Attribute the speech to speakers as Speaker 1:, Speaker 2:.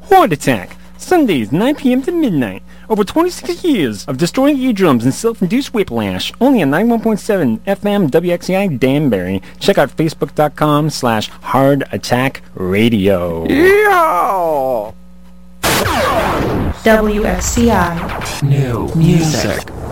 Speaker 1: Heart Attack, Sundays 9 p.m. to midnight. Over 26 years of destroying eardrums and self-induced whiplash. Only on 91.7 FM WXCI Danbury. Check out Facebook.com/Hard Attack Radio.
Speaker 2: Yeah!
Speaker 3: WXCI.
Speaker 2: New music.